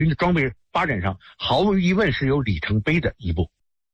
军的装备发展上，毫无疑问是有里程碑的一步。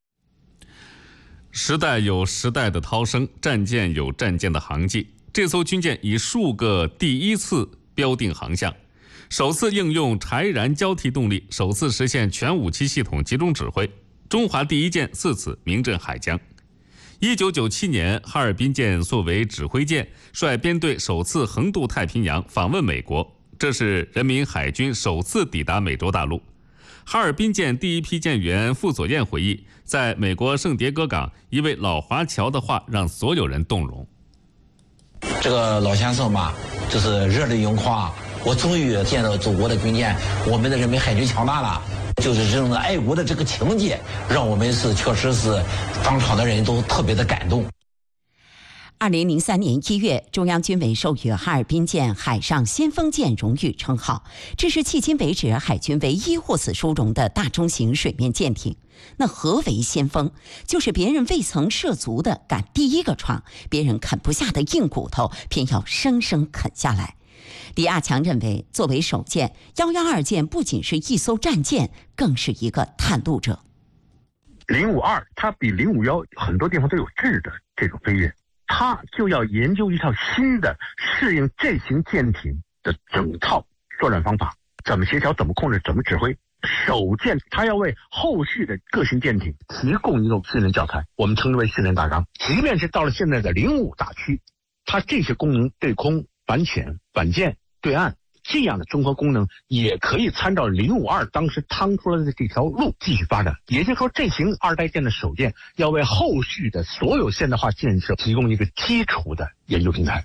时代有时代的涛声，战舰有战舰的航迹。这艘军舰以数个第一次标定航向，首次应用柴燃交替动力，首次实现全武器系统集中指挥。中华第一舰自此名震海疆。1997年，哈尔滨舰作为指挥舰，率编队首次横渡太平洋，访问美国。这是人民海军首次抵达美洲大陆。哈尔滨舰第一批舰员傅佐彦回忆，在美国圣迭戈港，一位老华侨的话让所有人动容。 这个老先生嘛，就是热泪盈眶。我终于见到祖国的军舰，我们的人民海军强大了。就是这种的爱国的这个情节，让我们确实是当场的人都特别的感动。 2003年1月，中央军委授予哈尔滨舰海上先锋舰荣誉称号，这是迄今为止海军唯一获此殊荣的大中型水面舰艇。那何为先锋？就是别人未曾涉足的敢第一个闯，别人啃不下的硬骨头，偏要生生啃下来。李亚强认为，作为首舰，112舰不仅是一艘战舰，更是一个探路者。 052它比051很多地方都有质的这种飞跃，它就要研究一套新的适应这型舰艇的整套作战方法，怎么协调，怎么控制，怎么指挥。首舰它要为后续的各型舰艇提供一个训练教材，我们称之为训练大纲。即便是到了现在的05大区，它这些功能，对空、反潜、反舰、对岸这样的综合功能，也可以参照052当时趟出来的这条路继续发展。也就是说，这型二代舰的首舰要为后续的所有现代化建设提供一个基础的研究平台。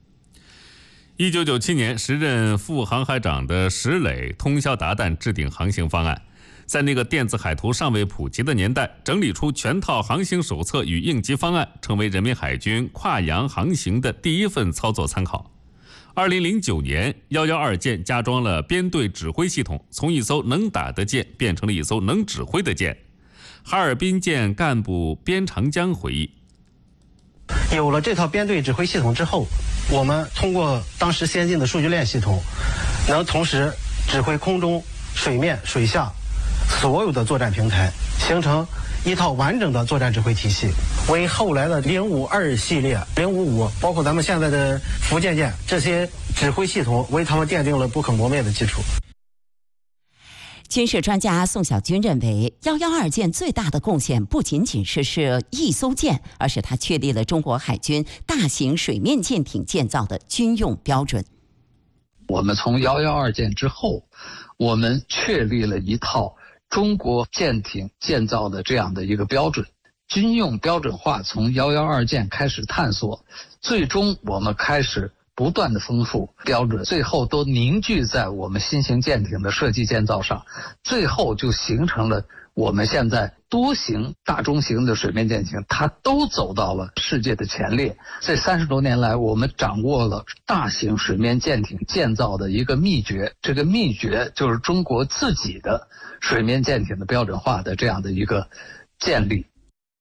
1997年，时任副航海长的石磊通宵达旦制定航行方案，在那个电子海图尚未普及的年代，整理出全套航行手册与应急方案，成为人民海军跨洋航行的第一份操作参考。2009年，112舰加装了编队指挥系统，从一艘能打的舰变成了一艘能指挥的舰。哈尔滨舰干部边长江回忆， 有了这套编队指挥系统之后，我们通过当时先进的数据链系统，能同时指挥空中、水面、水下所有的作战平台，形成一套完整的作战指挥体系，为后来的052系列、055，包括咱们现在的福建舰这些指挥系统，为他们奠定了不可磨灭的基础。 军事专家宋小军认为，112舰最大的贡献不仅仅是一艘舰，而是它确立了中国海军大型水面舰艇建造的军用标准。 我们从112舰之后，我们确立了一套中国舰艇建造的这样的一个标准，军用标准化从112舰开始探索，最终我们开始不断的丰富标准，最后都凝聚在我们新型舰艇的设计建造上，最后就形成了我们现在多型、大中型的水面舰艇，它都走到了世界的前列。这30多年来，我们掌握了大型水面舰艇建造的一个秘诀，这个秘诀就是中国自己的水面舰艇的标准化的这样的一个建立。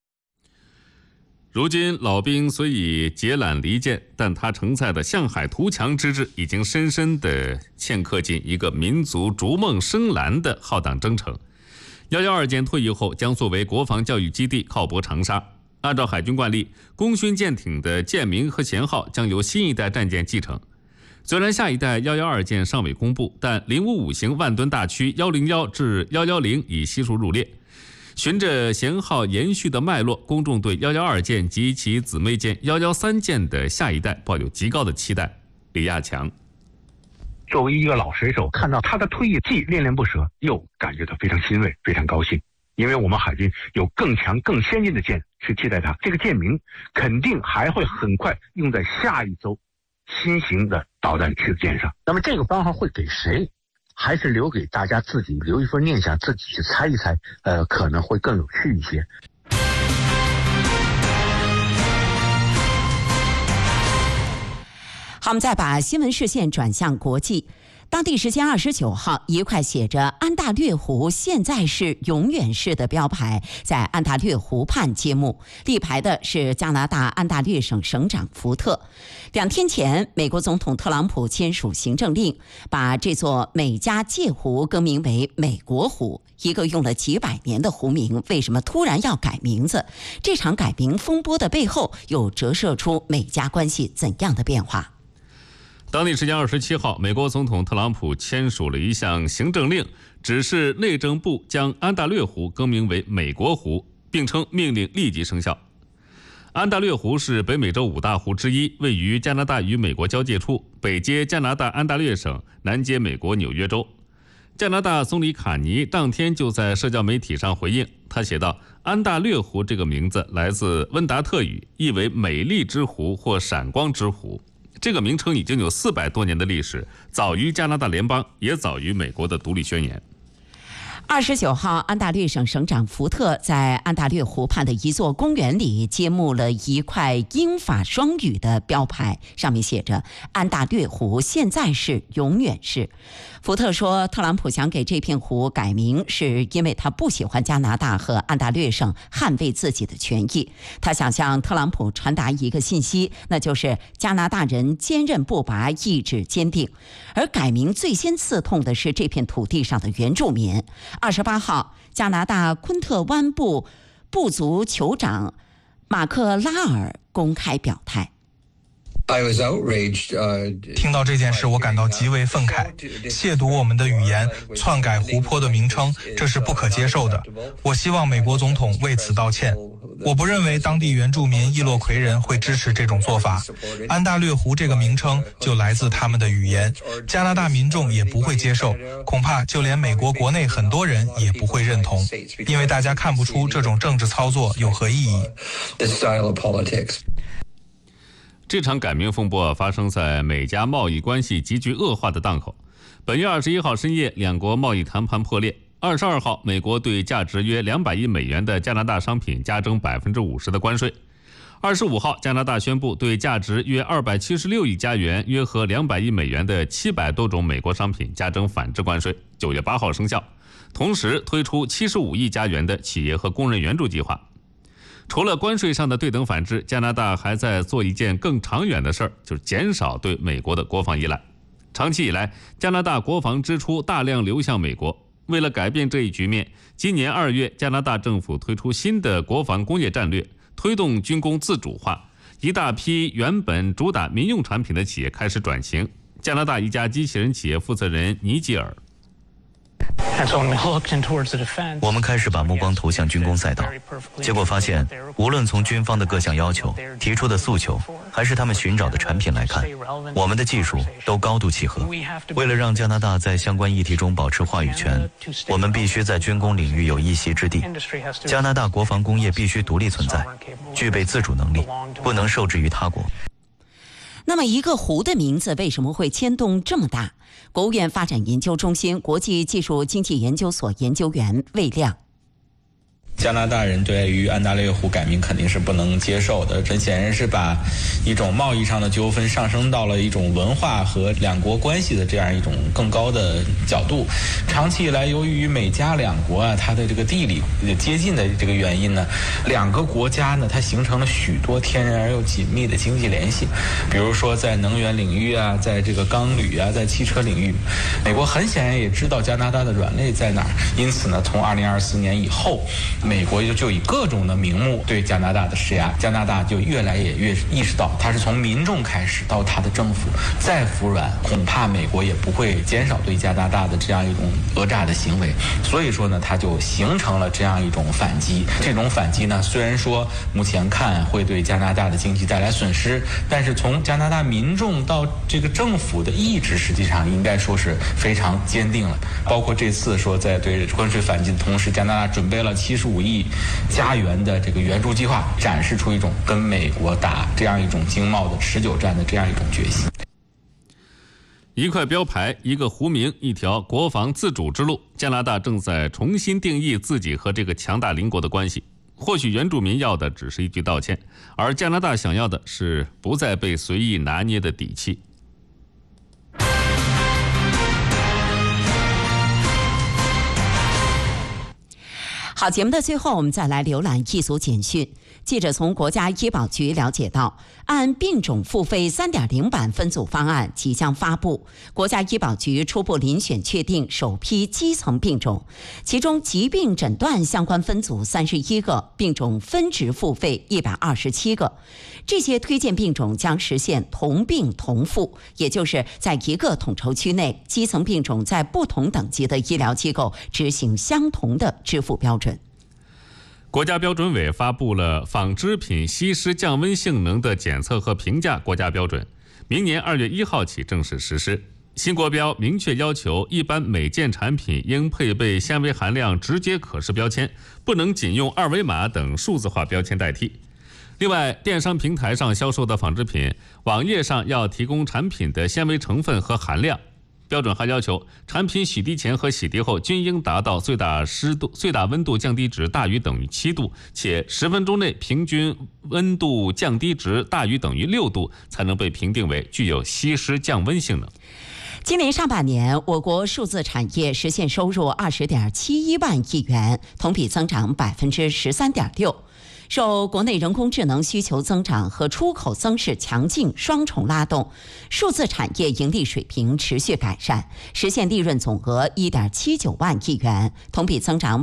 如今老兵虽已解揽离间，但他承载的向海图强之志已经深深地嵌刻进一个民族逐梦生蓝的浩荡征程。112舰退役后将作为国防教育基地靠泊长沙。按照海军惯例，功勋舰艇的舰名和舷号将由新一代战舰继承。虽然下一代112舰尚未公布，但055型万吨大驱101至110已悉数入列。循着舷号延续的脉络，公众对112舰及其姊妹舰113舰的下一代抱有极高的期待。李亚强作为一个老水手，看到他的退役既恋恋不舍，又感觉到非常欣慰，非常高兴，因为我们海军有更强更先进的舰去替代它，这个舰名肯定还会很快用在下一艘新型的导弹驱逐舰上。那么这个番号会给谁，还是留给大家自己留一份念想，自己去猜一猜，可能会更有趣一些。 好，我们再把新闻视线转向国际。 当地时间29号，一块写着“安大略湖现在是永远是”的标牌在安大略湖畔揭幕，立牌的是加拿大安大略省省长福特。2天前，美国总统特朗普签署行政令，把这座美加界湖更名为美国湖，一个用了几百年的湖名，为什么突然要改名字？这场改名风波的背后，又折射出美加关系怎样的变化？ 当地时间27号，美国总统特朗普签署了一项行政令，指示内政部将安大略湖更名为美国湖，并称命令立即生效。安大略湖是北美洲5大湖之一，位于加拿大与美国交界处，北接加拿大安大略省，南接美国纽约州。加拿大总理卡尼当天就在社交媒体上回应，他写道：“安大略湖这个名字来自温达特语，意为美丽之湖或闪光之湖。这个名称已经有400多年的历史，早于加拿大联邦，也早于美国的独立宣言。” 29号，安大略省省长福特在安大略湖畔的一座公园里揭幕了一块英法双语的标牌，上面写着“安大略湖现在是永远是”。福特说，特朗普想给这片湖改名，是因为他不喜欢加拿大和安大略省捍卫自己的权益。他想向特朗普传达一个信息，那就是加拿大人坚韧不拔，意志坚定。而改名最先刺痛的是这片土地上的原住民。28号，加拿大昆特湾部族酋长马克拉尔公开表态。 听到这件事，我感到极为愤慨。亵渎我们的语言，篡改湖泊的名称，这是不可接受的。我希望美国总统为此道歉。我不认为当地原住民伊洛魁人会支持这种做法。安大略湖这个名称就来自他们的语言，加拿大民众也不会接受，恐怕就连美国国内很多人也不会认同，因为大家看不出这种政治操作有何意义。 这场改名风波发生在美加贸易关系急剧恶化的档口。本月21号深夜，两国贸易谈判破裂。22号，美国对价值约200亿美元的加拿大商品加征50%的关税。25号，加拿大宣布对价值约276亿加元、约合200亿美元的700多种美国商品加征反制关税，9月8号生效。同时推出75亿加元的企业和工人援助计划。除了关税上的对等反制，加拿大还在做一件更长远的事儿，就是减少对美国的国防依赖。长期以来，加拿大国防支出大量流向美国。为了改变这一局面，今年2月，加拿大政府推出新的国防工业战略，推动军工自主化，一大批原本主打民用产品的企业开始转型。加拿大一家机器人企业负责人尼吉尔。 我们开始把目光投向军工赛道，结果发现，无论从军方的各项要求、提出的诉求，还是他们寻找的产品来看，我们的技术都高度契合。为了让加拿大在相关议题中保持话语权，我们必须在军工领域有一席之地。加拿大国防工业必须独立存在，具备自主能力，不能受制于他国。 那么一个湖的名字为什么会牵动这么大？国务院发展研究中心国际技术经济研究所研究员魏亮。 加拿大人对于安大略湖改名肯定是不能接受的，这显然是把一种贸易上的纠纷上升到了一种文化和两国关系的这样一种更高的角度。长期以来，由于美加两国它的这个地理接近的这个原因呢，两个国家呢它形成了许多天然而又紧密的经济联系。比如说在能源领域啊，在这个钢铝啊，在汽车领域，美国很显然也知道加拿大的软肋在哪儿，因此呢，从2024年以后，美国就以各种的名目对加拿大的施压，加拿大就越来越意识到，它是从民众开始到它的政府，再服软，恐怕美国也不会减少对加拿大的这样一种讹诈的行为。所以说呢，它就形成了这样一种反击。这种反击呢，虽然说目前看会对加拿大的经济带来损失，但是从加拿大民众到这个政府的意志，实际上应该说是非常坚定了。包括这次说在对关税反击的同时，加拿大准备了75亿加元的这个援助计划，展示出一种跟美国打这样一种经贸的持久战的这样一种决心。 一块标牌，一个湖名，一条国防自主之路。加拿大正在重新定义自己和这个强大邻国的关系。或许原住民要的只是一句道歉，而加拿大想要的是不再被随意拿捏的底气。 好，节目的最后，我们再来浏览一组简讯。记者从国家医保局了解到，按病种付费 3.0 版分组方案即将发布，国家医保局初步遴选确定首批基层病种，其中疾病诊断相关分组31个，病种分值付费127个。这些推荐病种将实现同病同付，也就是在一个统筹区内，基层病种在不同等级的医疗机构执行相同的支付标准。 国家标准委发布了纺织品吸湿降温性能的检测和评价国家标准，明年2月1号起正式实施。新国标明确要求，一般每件产品应配备纤维含量直接可视标签，不能仅用2维码等数字化标签代替。另外，电商平台上销售的纺织品，网页上要提供产品的纤维成分和含量。标准还要求，产品洗涤前和洗涤后均应达到最大温度降低值大于等于7度，且10分钟内平均温度降低值大于等于6度，才能被评定为具有吸湿降温性能。 今年上半年，我国数字产业实现收入20.71万亿元，同比增长13.6%。受国内人工智能需求增长和出口增势强劲双重拉动，数字产业盈利水平持续改善，实现利润总额1.79万亿元，同比增长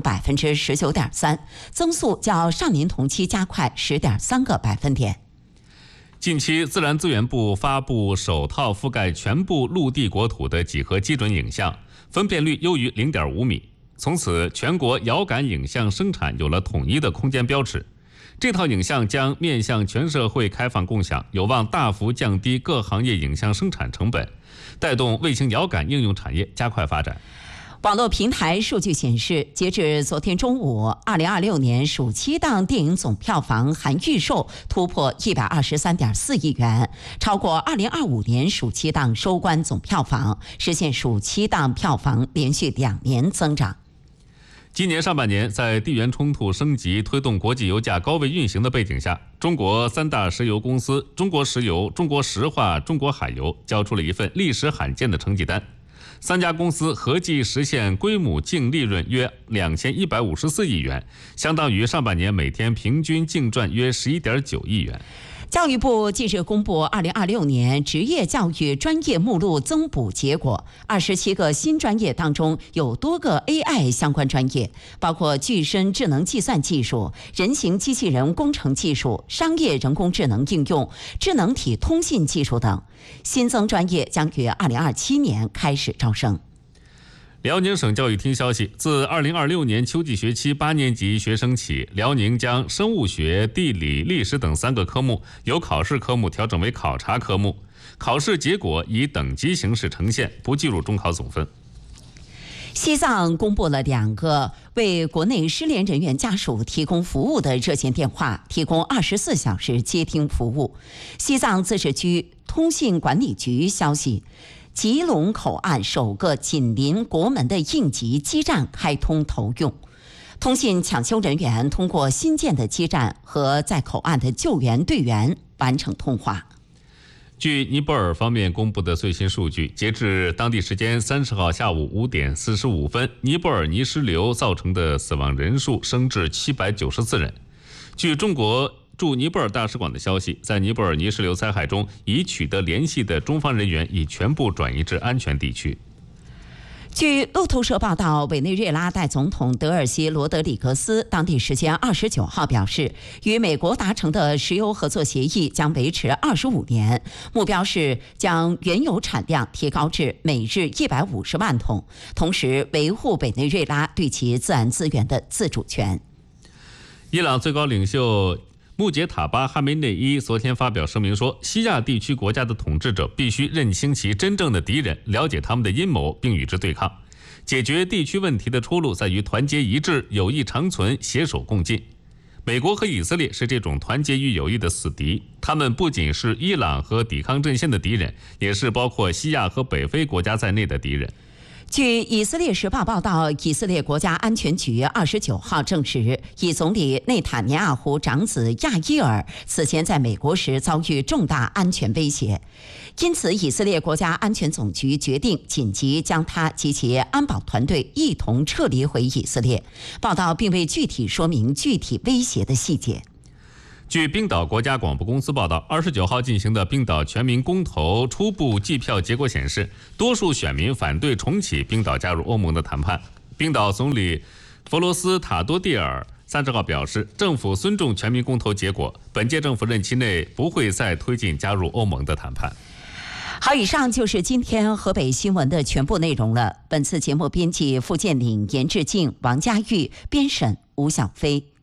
19.3%，增速较上年同期加快10.3个百分点。 近期，自然资源部发布首套覆盖全部陆地国土的几何基准影像，分辨率优于0.5米。从此，全国遥感影像生产有了统一的空间标尺。这套影像将面向全社会开放共享，有望大幅降低各行业影像生产成本，带动卫星遥感应用产业加快发展。 网络平台数据显示，截至昨天中午，2026年暑期档电影总票房含预售突破123.4亿元，超过2025年暑期档收官总票房，实现暑期档票房连续2年增长。 今年上半年，在地缘冲突升级、推动国际油价高位运行的背景下，中国3大石油公司中国石油、中国石化、中国海油交出了一份历史罕见的成绩单。3家公司合计实现规模净利润约2154亿元，相当于上半年每天平均净赚约11.9亿元。 教育部近日公布2026年职业教育专业目录增补结果，27个新专业当中有多个 AI 相关专业，包括具身智能计算技术、人形机器人工程技术、商业人工智能应用、智能体通信技术等。新增专业将于2027年开始招生。 辽宁省教育厅消息，自2026年秋季学期8年级学生起，辽宁将生物学、地理、历史等3个科目由考试科目调整为考察科目，考试结果以等级形式呈现，不计入中考总分。 西藏公布了2个为国内失联人员家属提供服务的热线电话，提供24小时接听服务。西藏自治区通信管理局消息，吉隆口岸首个紧邻国门的应急基站开通投用，通信抢修人员通过新建的基站和在口岸的救援队员完成通话。 据尼泊尔方面公布的最新数据，截至当地时间30号下午5点45分，尼泊尔泥石流造成的死亡人数升至794人。据中国驻尼泊尔大使馆的消息，在尼泊尔泥石流灾害中已取得联系的中方人员已全部转移至安全地区。 据路透社报道，委内瑞拉代总统德尔西罗德里格斯当地时间29号表示，与美国达成的石油合作协议将维持25年，目标是将原油产量提高至每日150万桶，同时维护委内瑞拉对其自然资源的自主权。 伊朗最高领袖穆杰塔巴·哈梅内伊昨天发表声明说，西亚地区国家的统治者必须认清其真正的敌人，了解他们的阴谋，并与之对抗。解决地区问题的出路在于团结一致、友谊长存、携手共进。美国和以色列是这种团结与友谊的死敌，他们不仅是伊朗和抵抗阵线的敌人，也是包括西亚和北非国家在内的敌人。 据以色列时报报道，以色列国家安全局29号证实，以总理内塔尼亚胡长子亚伊尔此前在美国时遭遇重大安全威胁，因此以色列国家安全总局决定紧急将他及其安保团队一同撤离回以色列。报道并未具体说明具体威胁的细节。 据冰岛国家广播公司报道，29号进行的冰岛全民公投初步计票结果显示，多数选民反对重启冰岛加入欧盟的谈判。冰岛总理弗罗斯塔多蒂尔30号表示，政府尊重全民公投结果，本届政府任期内不会再推进加入欧盟的谈判。 好，以上就是今天河北新闻的全部内容了。本次节目编辑付建岭、严志静、王佳玉，编审吴小飞。